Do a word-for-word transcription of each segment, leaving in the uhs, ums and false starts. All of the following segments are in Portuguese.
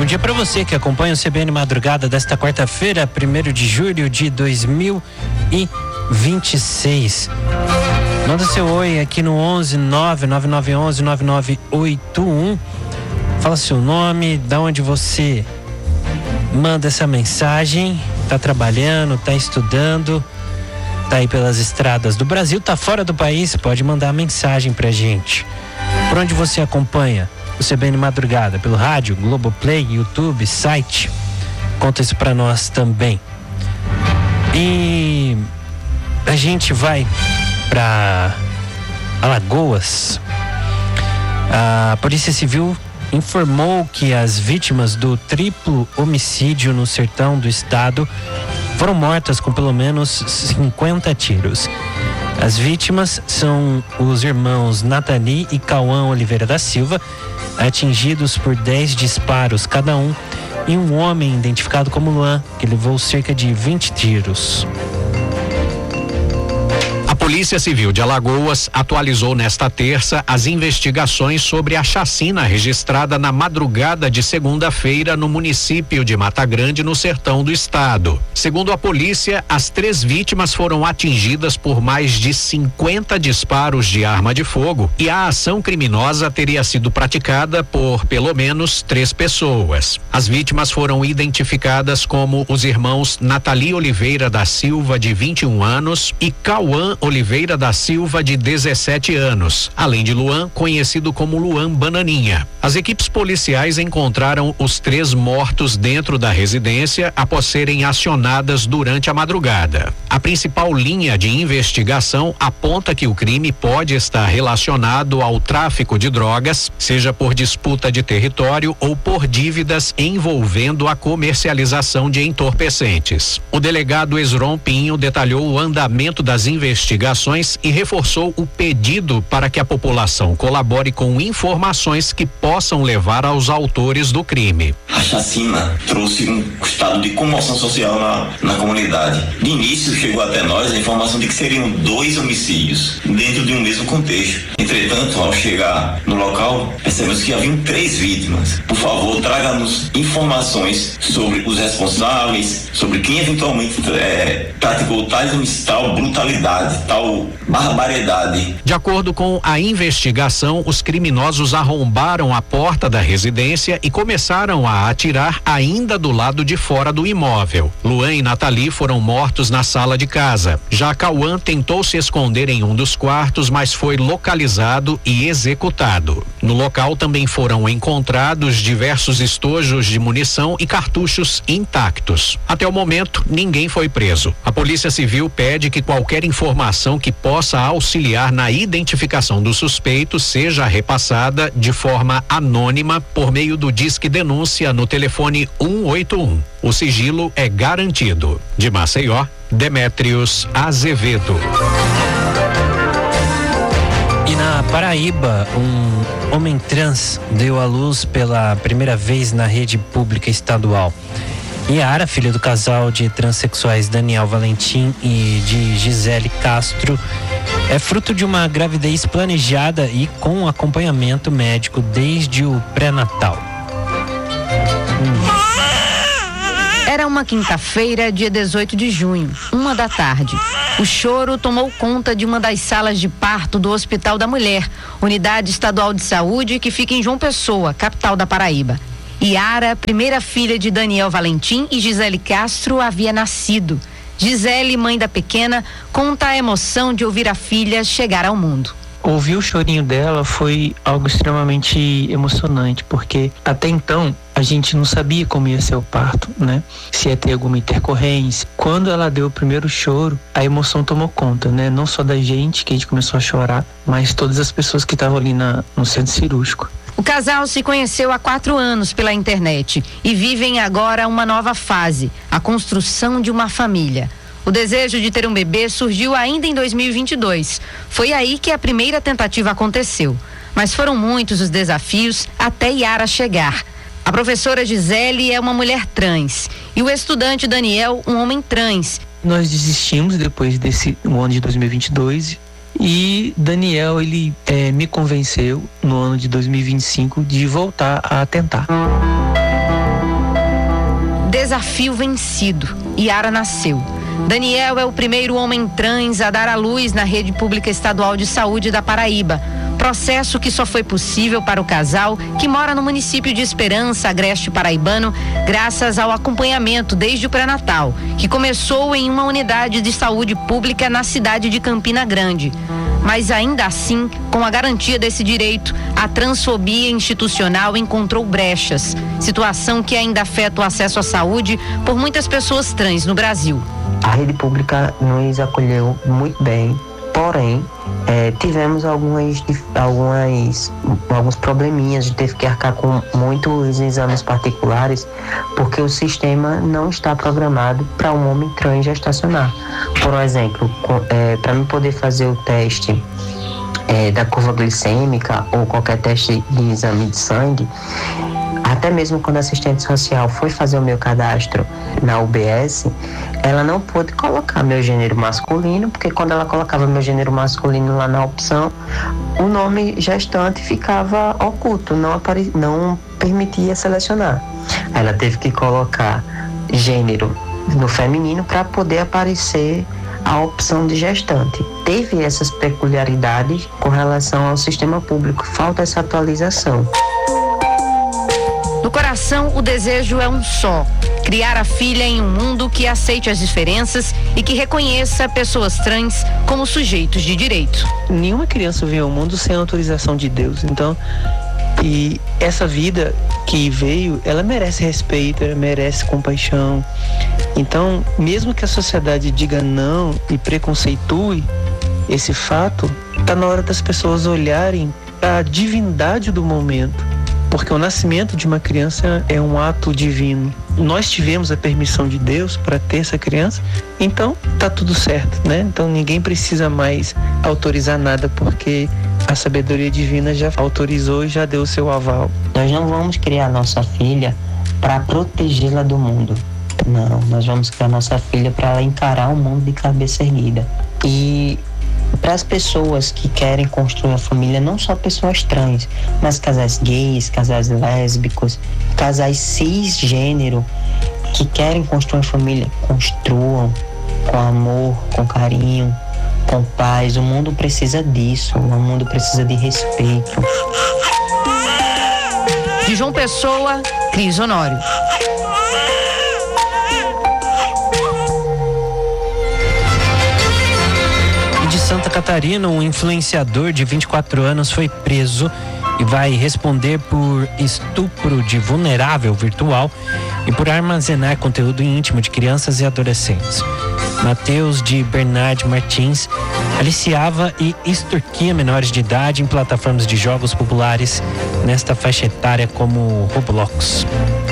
dia para você que acompanha o C B N Madrugada desta quarta-feira, primeiro de julho de dois mil e vinte e seis. Manda seu oi aqui no onze nove nove nove um um nove nove oito um. Fala seu nome, da onde você manda essa mensagem. Tá trabalhando, tá estudando, tá aí pelas estradas do Brasil, tá fora do país, pode mandar mensagem pra gente. Por onde você acompanha o C B N Madrugada? Pelo rádio, Globoplay, YouTube, site? Conta isso pra nós também. E a gente vai pra Alagoas. A Polícia Civil informou que as vítimas do triplo homicídio no sertão do estado foram mortas com pelo menos cinquenta tiros. As vítimas são os irmãos Nathalie e Cauã Oliveira da Silva, atingidos por dez disparos cada um, e um homem identificado como Luan, que levou cerca de vinte tiros. A Polícia Civil de Alagoas atualizou nesta terça as investigações sobre a chacina registrada na madrugada de segunda-feira no município de Mata Grande, no sertão do estado. Segundo a polícia, as três vítimas foram atingidas por mais de cinquenta disparos de arma de fogo e a ação criminosa teria sido praticada por pelo menos três pessoas. As vítimas foram identificadas como os irmãos Nathalie Oliveira da Silva, de vinte e um anos, e Cauã Oliveira da Silva, de dezessete anos, além de Luan, conhecido como Luan Bananinha. As equipes policiais encontraram os três mortos dentro da residência após serem acionadas durante a madrugada. A principal linha de investigação aponta que o crime pode estar relacionado ao tráfico de drogas, seja por disputa de território ou por dívidas envolvendo a comercialização de entorpecentes. O delegado Esron Pinho detalhou o andamento das investigações e reforçou o pedido para que a população colabore com informações que possam levar aos autores do crime. A chacina trouxe um estado de comoção social na, na comunidade. De início chegou até nós a informação de que seriam dois homicídios dentro de um mesmo contexto. Entretanto, ao chegar no local, percebemos que haviam três vítimas. Por favor, traga-nos informações sobre os responsáveis, sobre quem eventualmente é, praticou tais homicídios, tal brutalidade, tal barbaridade. De acordo com a investigação, os criminosos arrombaram a porta da residência e começaram a atirar ainda do lado de fora do imóvel. Luan e Nathalie foram mortos na sala de casa. Já Cauã tentou se esconder em um dos quartos, mas foi localizado e executado. No local também foram encontrados diversos estojos de munição e cartuchos intactos. Até o momento, ninguém foi preso. A Polícia Civil pede que qualquer informação que possa auxiliar na identificação do suspeito seja repassada de forma anônima por meio do Disque Denúncia no telefone um oito um. O sigilo é garantido. De Maceió, Demétrios Azevedo. E na Paraíba, um homem trans deu à luz pela primeira vez na rede pública estadual. Yara, filha do casal de transexuais Daniel Valentim e de Gisele Castro, é fruto de uma gravidez planejada e com acompanhamento médico desde o pré-natal. Hum. Era uma quinta-feira, dia dezoito de junho, uma da tarde. O choro tomou conta de uma das salas de parto do Hospital da Mulher, unidade estadual de saúde que fica em João Pessoa, capital da Paraíba. Yara, primeira filha de Daniel Valentim e Gisele Castro, havia nascido. Gisele, mãe da pequena, conta a emoção de ouvir a filha chegar ao mundo. Ouvir o chorinho dela foi algo extremamente emocionante, porque até então a gente não sabia como ia ser o parto, né? Se ia ter alguma intercorrência. Quando ela deu o primeiro choro, a emoção tomou conta, né? Não só da gente, que a gente começou a chorar, mas todas as pessoas que estavam ali na, no centro cirúrgico. O casal se conheceu há quatro anos pela internet e vivem agora uma nova fase, a construção de uma família. O desejo de ter um bebê surgiu ainda em dois mil e vinte e dois. Foi aí que a primeira tentativa aconteceu. Mas foram muitos os desafios até Yara chegar. A professora Gisele é uma mulher trans e o estudante Daniel, um homem trans. Nós desistimos depois desse no ano de dois mil e vinte e dois e Daniel, ele é, me convenceu no ano de dois mil e vinte e cinco de voltar a tentar. Desafio vencido. Yara nasceu. Daniel é o primeiro homem trans a dar à luz na rede pública estadual de saúde da Paraíba. Processo que só foi possível para o casal, que mora no município de Esperança, Agreste Paraibano, graças ao acompanhamento desde o pré-natal, que começou em uma unidade de saúde pública na cidade de Campina Grande. Mas ainda assim, com a garantia desse direito, a transfobia institucional encontrou brechas, situação que ainda afeta o acesso à saúde por muitas pessoas trans no Brasil. A rede pública nos acolheu muito bem, porém, é, tivemos algumas, algumas, alguns probleminhas, a gente teve que arcar com muitos exames particulares, porque o sistema não está programado para um homem trans gestacionar. Por exemplo, é, para mim poder fazer o teste é, da curva glicêmica ou qualquer teste de exame de sangue, até mesmo quando a assistente social foi fazer o meu cadastro na U B S, ela não pôde colocar meu gênero masculino, porque quando ela colocava meu gênero masculino lá na opção, o nome gestante ficava oculto, não, apare... não permitia selecionar. Ela teve que colocar gênero no feminino para poder aparecer a opção de gestante. Teve essas peculiaridades com relação ao sistema público, falta essa atualização. No coração, o desejo é um só: criar a filha em um mundo que aceite as diferenças e que reconheça pessoas trans como sujeitos de direito. Nenhuma criança veio ao mundo sem a autorização de Deus, então, e essa vida que veio, ela merece respeito, ela merece compaixão. Então, mesmo que a sociedade diga não e preconceitue esse fato, está na hora das pessoas olharem para a divindade do momento. Porque o nascimento de uma criança é um ato divino. Nós tivemos a permissão de Deus para ter essa criança, então tá tudo certo, né? Então ninguém precisa mais autorizar nada, porque a sabedoria divina já autorizou e já deu o seu aval. Nós não vamos criar nossa filha para protegê-la do mundo. Não, nós vamos criar nossa filha para ela encarar o mundo de cabeça erguida. E para as pessoas que querem construir a família, não só pessoas trans, mas casais gays, casais lésbicos, casais cisgênero que querem construir uma família, construam com amor, com carinho, com paz. O mundo precisa disso, o mundo precisa de respeito. De João Pessoa, Cris Honório. De Santa Catarina, um influenciador de vinte e quatro anos foi preso e vai responder por estupro de vulnerável virtual e por armazenar conteúdo íntimo de crianças e adolescentes. Matheus de Bernard Martins aliciava e extorquia menores de idade em plataformas de jogos populares nesta faixa etária como Roblox.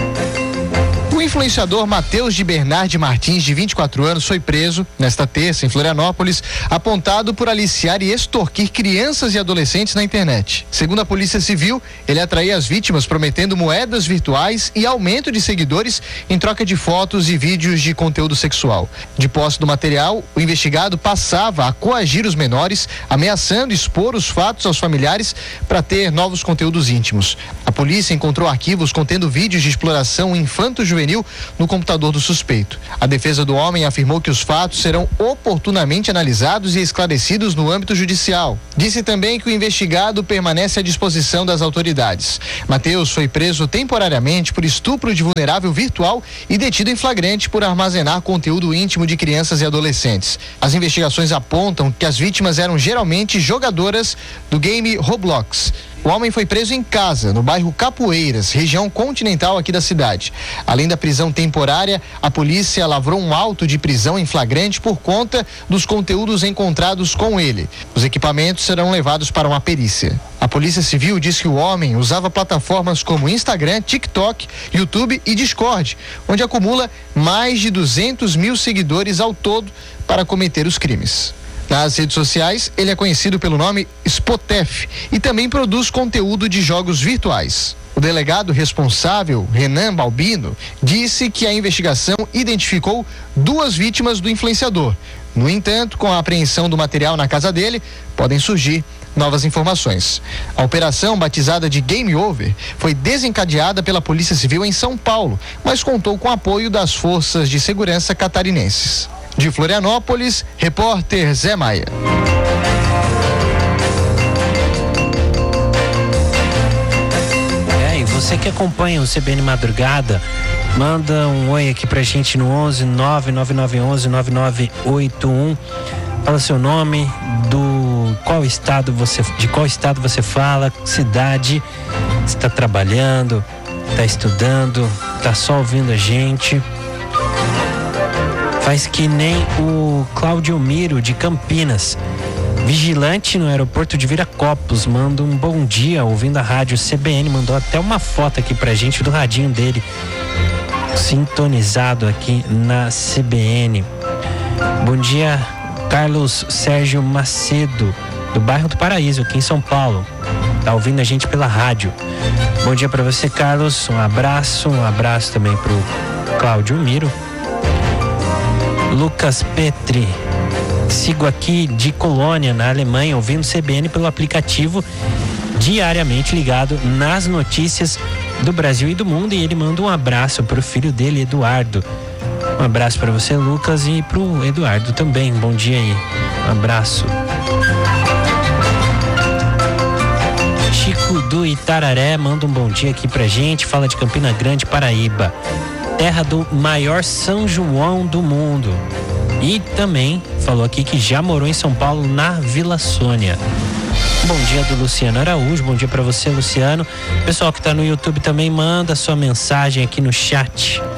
O influenciador Matheus de Bernard Martins, de vinte e quatro anos, foi preso nesta terça em Florianópolis, apontado por aliciar e extorquir crianças e adolescentes na internet. Segundo a Polícia Civil, ele atraía as vítimas prometendo moedas virtuais e aumento de seguidores em troca de fotos e vídeos de conteúdo sexual. De posse do material, o investigado passava a coagir os menores, ameaçando expor os fatos aos familiares para ter novos conteúdos íntimos. A polícia encontrou arquivos contendo vídeos de exploração infanto-juvenil no computador do suspeito. A defesa do homem afirmou que os fatos serão oportunamente analisados e esclarecidos no âmbito judicial. Disse também que o investigado permanece à disposição das autoridades. Matheus foi preso temporariamente por estupro de vulnerável virtual e detido em flagrante por armazenar conteúdo íntimo de crianças e adolescentes. As investigações apontam que as vítimas eram geralmente jogadoras do game Roblox. O homem foi preso em casa, no bairro Capoeiras, região continental aqui da cidade. Além da prisão temporária, a polícia lavrou um auto de prisão em flagrante por conta dos conteúdos encontrados com ele. Os equipamentos serão levados para uma perícia. A Polícia Civil diz que o homem usava plataformas como Instagram, TikTok, YouTube e Discord, onde acumula mais de duzentos mil seguidores ao todo para cometer os crimes. Nas redes sociais, ele é conhecido pelo nome Spotef e também produz conteúdo de jogos virtuais. O delegado responsável, Renan Balbino, disse que a investigação identificou duas vítimas do influenciador. No entanto, com a apreensão do material na casa dele, podem surgir novas informações. A operação, batizada de Game Over, foi desencadeada pela Polícia Civil em São Paulo, mas contou com apoio das forças de segurança catarinenses. De Florianópolis, repórter Zé Maia. É, e você que acompanha o C B N Madrugada, manda um oi aqui pra gente no onze nove nove nove um um nove nove oito um. Fala seu nome, do qual estado você, de qual estado você fala, cidade, está trabalhando, está estudando, está só ouvindo a gente. Faz que nem o Cláudio Miro de Campinas, vigilante no aeroporto de Viracopos, manda um bom dia ouvindo a rádio C B N, mandou até uma foto aqui pra gente do radinho dele, sintonizado aqui na C B N. Bom dia, Carlos Sérgio Macedo, do bairro do Paraíso, aqui em São Paulo. Tá ouvindo a gente pela rádio. Bom dia para você, Carlos. Um abraço, um abraço também pro Cláudio Miro. Lucas Petri, sigo aqui de Colônia, na Alemanha, ouvindo C B N pelo aplicativo, diariamente ligado nas notícias do Brasil e do mundo, e ele manda um abraço pro filho dele, Eduardo. Um abraço para você, Lucas, e pro Eduardo também. Bom dia aí. Um abraço. Chico do Itararé manda um bom dia aqui pra gente. Fala de Campina Grande, Paraíba, terra do maior São João do mundo. E também falou aqui que já morou em São Paulo, na Vila Sônia. Bom dia do Luciano Araújo, bom dia para você, Luciano. Pessoal que tá no YouTube também, manda sua mensagem aqui no chat.